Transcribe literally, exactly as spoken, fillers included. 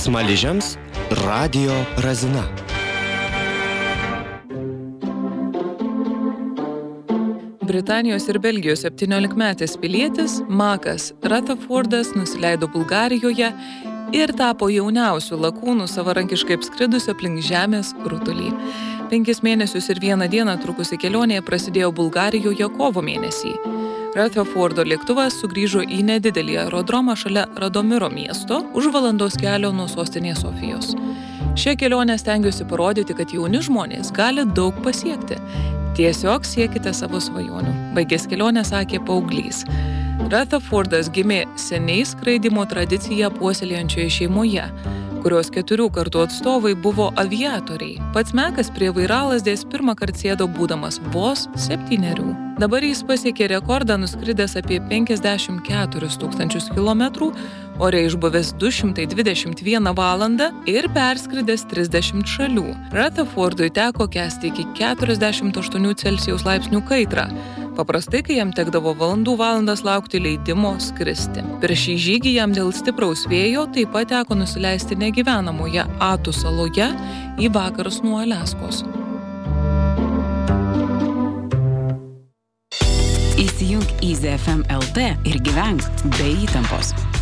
Smaližiams Radio Razina. Britanijos ir Belgijos septyniolikmetis pilietis Makas Rutherfordas nusileido Bulgarijoje ir tapo jauniausiu lakūnu savarankiškai apskridusio aplink Žemės rutulį. Penkis mėnesius ir vieną dieną trukusi kelionė prasidėjo Bulgarijoje kovo mėnesį. Rutherfordo lėktuvas sugrįžo į nedidelį aerodromą šalia Radomiro miesto už valandos kelio nuo sostinės Sofijos. Šią kelionę stengiuosi parodyti, kad jauni žmonės gali daug pasiekti. Tiesiog siekite savo svajonių, baigęs kelionę sakė paauglys. Rutherfordas gimė seniai skraidymo tradiciją puoselėjančioje šeimoje, kurios keturių kartų atstovai buvo aviatoriai. Pats Mekas prie vairalazdės pirmą kartą sėdo būdamas vos septynerių. Dabar jis pasiekė rekordą nuskridęs apie penkiasdešimt keturis tūkstančius kilometrų, ore išbuvęs du šimtai dvidešimt vieną valandą ir perskridęs trisdešimt šalių. Rutherfordui teko kęsti iki keturiasdešimt aštuonių Celsijaus laipsnių kaitrą. Paprastai, kai jam tekdavo valandų valandas laukti leidimo skristi. Per šį žygį jam dėl stipraus vėjo taip pat teko nusileisti negyvenamoje Atų saloje į vakarus nuo Aliaskos. Įsijunk Easy F M L T ir gyvenk be įtampos.